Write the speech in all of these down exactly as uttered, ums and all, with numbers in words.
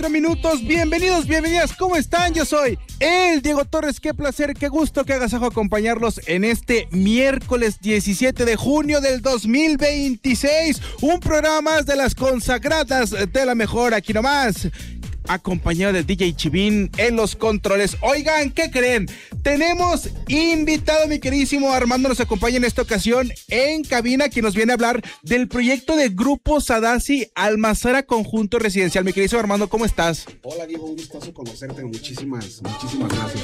Minutos, bienvenidos, bienvenidas, ¿cómo están? Yo soy el Diego Torres, qué placer, qué gusto, qué agasajo acompañarlos en este miércoles diecisiete de junio del dos mil veintiséis, un programa más de las consagradas de la mejor, aquí nomás, acompañado de D J Chivín en los controles. Oigan, ¿qué creen? Tenemos invitado, mi queridísimo Armando nos acompaña en esta ocasión en cabina, quien nos viene a hablar del proyecto de Grupo Sadassi Almazara Conjunto Residencial. Mi queridísimo Armando, ¿cómo estás? Hola Diego, un gustazo conocerte, muchísimas, muchísimas gracias.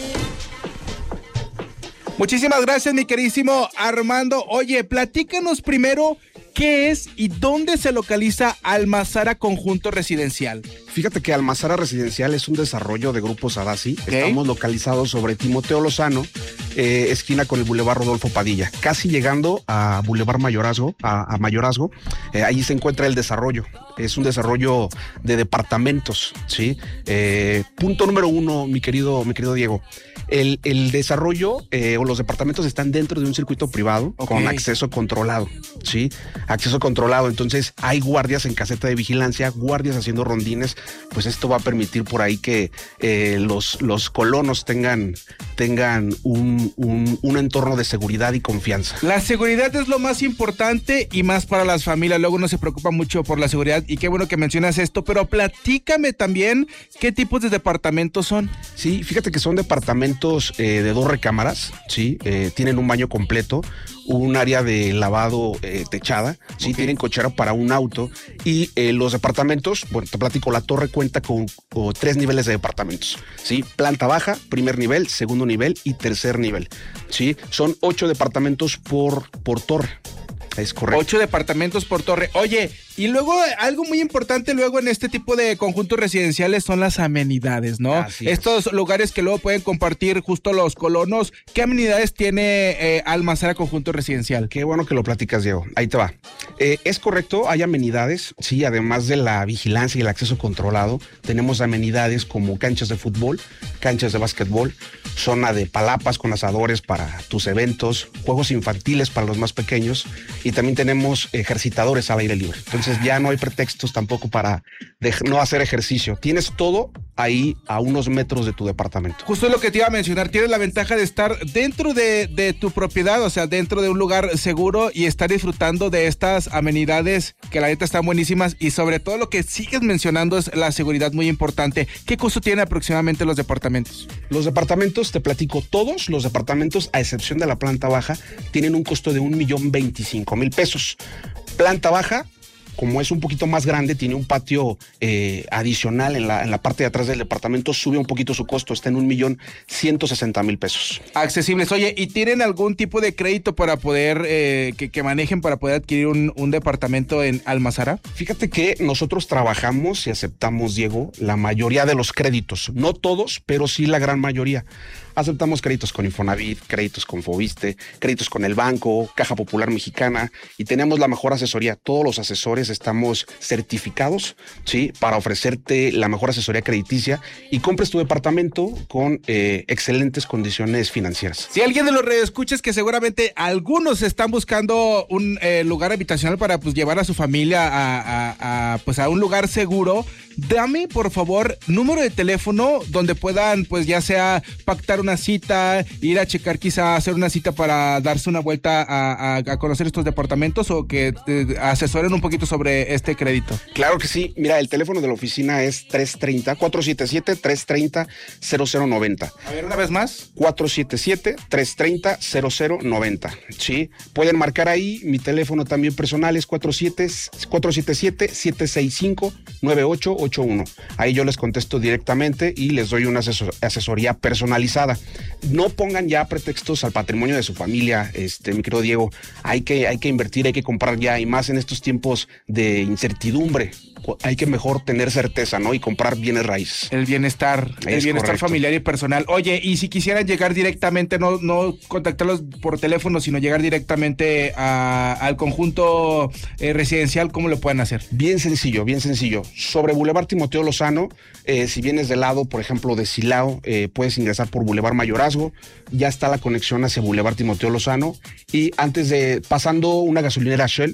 Muchísimas gracias, mi queridísimo Armando. Oye, platícanos primero qué es y dónde se localiza Almazara Conjunto Residencial. Fíjate que Almazara Residencial es un desarrollo de Grupo Sadassi. Okay. Estamos localizados sobre Timoteo Lozano, eh, esquina con el Boulevard Rodolfo Padilla, casi llegando a Boulevard Mayorazgo, a, a Mayorazgo. Eh, ahí se encuentra el desarrollo. Es un desarrollo de departamentos, ¿sí? Eh, punto número uno, mi querido, mi querido Diego. El, el desarrollo eh, o los departamentos están dentro de un circuito privado, okay, con acceso controlado, ¿sí? Acceso controlado. Entonces hay guardias en caseta de vigilancia, guardias haciendo rondines. Pues esto va a permitir por ahí que eh, los, los colonos tengan, tengan un, un, un entorno de seguridad y confianza. La seguridad es lo más importante y más para las familias. Luego uno se preocupa mucho por la seguridad y qué bueno que mencionas esto, pero platícame también qué tipos de departamentos son. Sí, fíjate que son departamentos eh, de dos recámaras, ¿sí? Eh, tienen un baño completo, un área de lavado eh, techada, sí, okay, tienen cochera para un auto y eh, los departamentos, bueno, te platico, la torre cuenta con, con tres niveles de departamentos, sí, planta baja, primer nivel, segundo nivel y tercer nivel, sí, son ocho departamentos por, por torre. Es correcto. Ocho departamentos por torre. Oye, y luego algo muy importante luego en este tipo de conjuntos residenciales son las amenidades, ¿no? Así Estos es. lugares que luego pueden compartir justo los colonos. ¿Qué amenidades tiene eh, Almazara Conjunto Residencial? Qué bueno que lo platicas, Diego. Ahí te va. Eh, es correcto, hay amenidades, sí, además de la vigilancia y el acceso controlado, tenemos amenidades como canchas de fútbol, canchas de básquetbol, zona de palapas con asadores para tus eventos, juegos infantiles para los más pequeños y también tenemos ejercitadores al aire libre. Entonces ya no hay pretextos tampoco para no hacer ejercicio. Tienes todo ahí a unos metros de tu departamento. Justo lo que te iba a mencionar, tienes la ventaja de estar dentro de, de tu propiedad, o sea, dentro de un lugar seguro y estar disfrutando de estas amenidades que la neta están buenísimas y sobre todo lo que sigues mencionando es la seguridad muy importante. ¿Qué costo tienen aproximadamente los departamentos? Los departamentos, te platico, todos los departamentos, a excepción de la planta baja, tienen un costo de un millón veinticinco mil pesos. Planta baja, como es un poquito más grande, tiene un patio eh, adicional en la, en la parte de atrás del departamento, sube un poquito su costo, está en un millón ciento sesenta mil pesos. Accesibles. Oye, ¿y tienen algún tipo de crédito para poder, eh, que, que manejen para poder adquirir un, un departamento en Almazara? Fíjate que nosotros trabajamos y aceptamos, Diego, la mayoría de los créditos, no todos, pero sí la gran mayoría. Aceptamos créditos con Infonavit, créditos con Fobiste, créditos con el banco, Caja Popular Mexicana y tenemos la mejor asesoría. Todos los asesores estamos certificados, ¿sí? Para ofrecerte la mejor asesoría crediticia y compres tu departamento con eh, excelentes condiciones financieras. Si alguien de los radioescuchas que seguramente algunos están buscando un eh, lugar habitacional para pues llevar a su familia a, a, a, pues, a un lugar seguro, dame por favor número de teléfono donde puedan pues ya sea pactar una cita, ir a checar quizá hacer una cita para darse una vuelta a, a, a conocer estos departamentos o que te asesoren un poquito sobre este crédito. Claro que sí, mira, el teléfono de la oficina es tres treinta, cuatro siete siete, tres treinta, cero cero noventa. A ver, una vez más. cuatro siete siete, tres treinta, cero cero noventa. Sí, pueden marcar ahí, mi teléfono también personal es cuatro siete siete, siete seis cinco, nueve ocho ocho uno. Ahí yo les contesto directamente y les doy una asesor- asesoría personalizada. No pongan ya pretextos al patrimonio de su familia, este, mi querido Diego. Hay que, hay que invertir, hay que comprar ya, y más en estos tiempos de incertidumbre. Hay que mejor tener certeza, ¿no? Y comprar bienes raíces. El bienestar, Es el bienestar correcto. familiar y personal. Oye, y si quisieran llegar directamente, no, no contactarlos por teléfono, sino llegar directamente a, al conjunto eh, residencial, ¿cómo lo pueden hacer? Bien sencillo, bien sencillo. Sobre Boulevard Timoteo Lozano, eh, si vienes del lado, por ejemplo, de Silao, eh, puedes ingresar por Boulevard Mayorazgo. Ya está la conexión hacia Boulevard Timoteo Lozano. Y antes de, pasando una gasolinera Shell,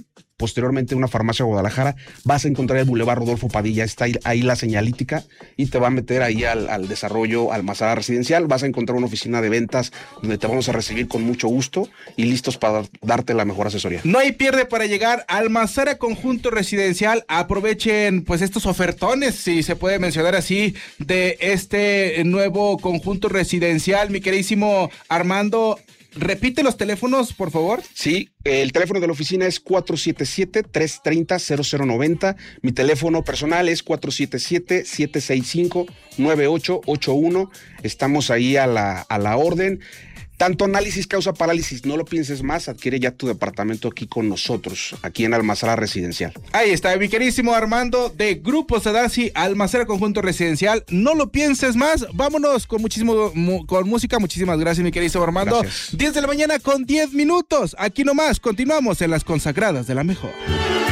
posteriormente una farmacia Guadalajara, vas a encontrar el Boulevard Rodolfo Padilla, está ahí, ahí la señalítica y te va a meter ahí al, al desarrollo Almazara Residencial. Vas a encontrar una oficina de ventas donde te vamos a recibir con mucho gusto y listos para darte la mejor asesoría. No hay pierde para llegar al Almazara Conjunto Residencial. Aprovechen pues estos ofertones, si se puede mencionar así, de este nuevo conjunto residencial. Mi queridísimo Armando, repite los teléfonos, por favor. Sí, el teléfono de la oficina es cuatro siete siete, tres tres cero, cero cero nueve cero. Mi teléfono personal es cuatro siete siete, siete seis cinco, nueve ocho ocho uno. Estamos ahí a la, a la orden. Tanto análisis causa parálisis, no lo pienses más, adquiere ya tu departamento aquí con nosotros, aquí en Almazara Residencial. Ahí está, mi queridísimo Armando de Grupo Sadasi, Almazara Conjunto Residencial. No lo pienses más, vámonos con muchísimo mu, con música. Muchísimas gracias, mi queridísimo Armando. Gracias. diez de la mañana con diez minutos, aquí nomás, continuamos en las consagradas de la mejor.